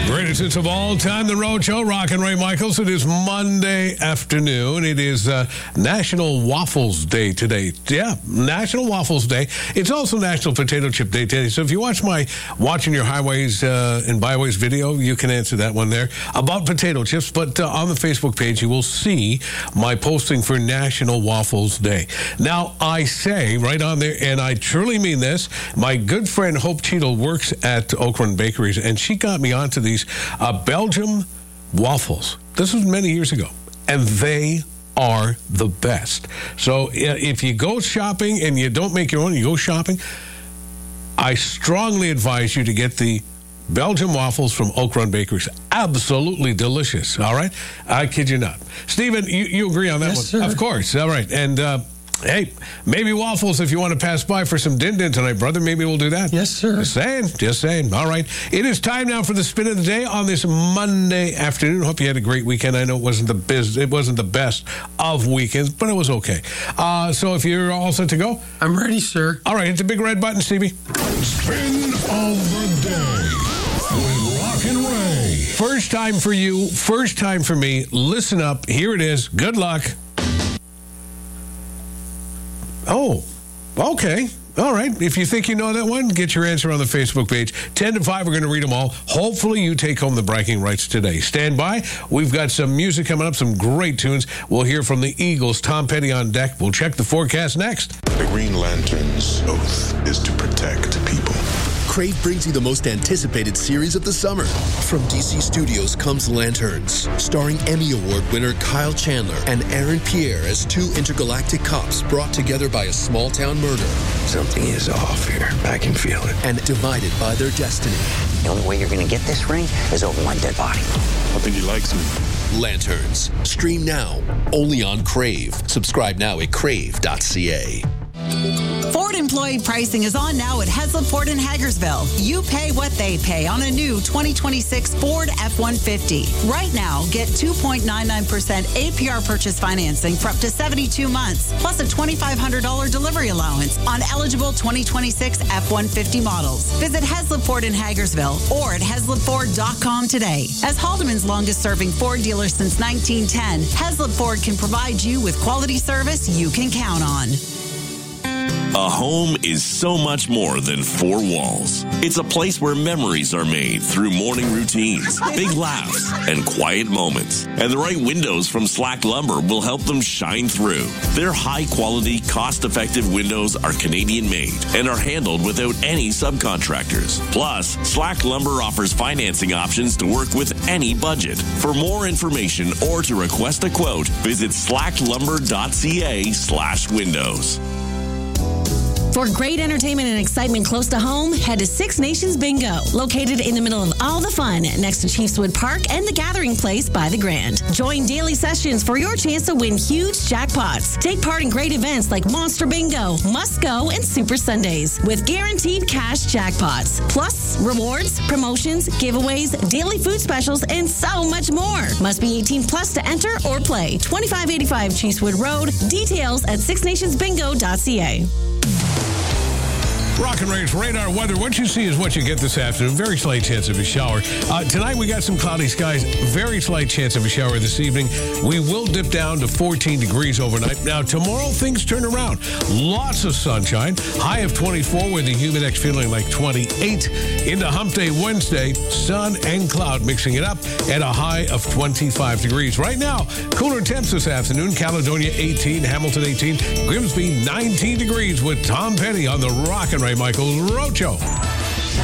Greatest hits of all time, The Road Show, Rock and Ray Michaels. It is Monday afternoon. It is National Waffles Day today. Yeah, National Waffles Day. It's also National Potato Chip Day today. So if you watch my Watching Your Highways and Byways video, you can answer that one there about potato chips. But on the Facebook page, you will see my posting for National Waffles Day. Now, I say right on there, and I truly mean this, my good friend Hope Cheadle works at Oak Run Bakeries, and she got me onto these Belgium waffles. This was many years ago, and they are the best. So if you go shopping and you don't make your own, you go shopping, I strongly advise you to get the Belgian waffles from Oak Run Bakeries. Absolutely delicious, all right? I kid you not. Stephen, you agree on that one? Sir. Of course, all right. And hey, maybe waffles if you want to pass by for some din-din tonight, brother. Maybe we'll do that. Yes, sir. Just saying. All right. It is time now for the spin of the day on this Monday afternoon. Hope you had a great weekend. I know it wasn't the best of weekends, but it was okay. So if you're all set to go. I'm ready, sir. All right. Hit the big red button, Stevie. Spin of the day with Rock and Ray. First time for you. First time for me. Listen up. Here it is. Good luck. Oh, okay. All right. If you think you know that one, get your answer on the Facebook page. 10 to 5, we're going to read them all. Hopefully you take home the bragging rights today. Stand by. We've got some music coming up, some great tunes. We'll hear from the Eagles. Tom Petty on deck. We'll check the forecast next. The Green Lantern's oath is to protect people. Crave brings you the most anticipated series of the summer. From DC Studios comes Lanterns, starring Emmy Award winner Kyle Chandler and Aaron Pierre as two intergalactic cops brought together by a small-town murder. Something is off here. I can feel it. And divided by their destiny. The only way you're going to get this ring is over my dead body. I think he likes me. Lanterns. Stream now. Only on Crave. Subscribe now at crave.ca. Ford employee pricing is on now at Heslop Ford in Hagersville. You pay what they pay on a new 2026 Ford F-150. Right now, get 2.99% APR purchase financing for up to 72 months, plus a $2,500 delivery allowance on eligible 2026 F-150 models. Visit Heslop Ford in Hagersville or at HeslopFord.com today. As Haldeman's longest-serving Ford dealer since 1910, Heslop Ford can provide you with quality service you can count on. A home is so much more than four walls. It's a place where memories are made through morning routines, big laughs, and quiet moments. And the right windows from Slack Lumber will help them shine through. Their high-quality, cost-effective windows are Canadian-made and are handled without any subcontractors. Plus, Slack Lumber offers financing options to work with any budget. For more information or to request a quote, visit slacklumber.ca/windows. For great entertainment and excitement close to home, head to Six Nations Bingo, located in the middle of all the fun next to Chiefswood Park and the Gathering Place by the Grand. Join daily sessions for your chance to win huge jackpots. Take part in great events like Monster Bingo, Must Go, and Super Sundays with guaranteed cash jackpots. Plus, rewards, promotions, giveaways, daily food specials, and so much more. Must be 18 plus to enter or play. 2585 Chiefswood Road. Details at sixnationsbingo.ca. Rock and Ray's radar weather. What you see is what you get this afternoon. Very slight chance of a shower. Tonight we got some cloudy skies. Very slight chance of a shower this evening. We will dip down to 14 degrees overnight. Now, tomorrow things turn around. Lots of sunshine. High of 24 with the humidex feeling like 28. Into Hump Day Wednesday, sun and cloud mixing it up at a high of 25 degrees. Right now, cooler temps this afternoon. Caledonia 18, Hamilton 18, Grimsby 19 degrees with Tom Petty on the Rock and Ray Michaels Road Show.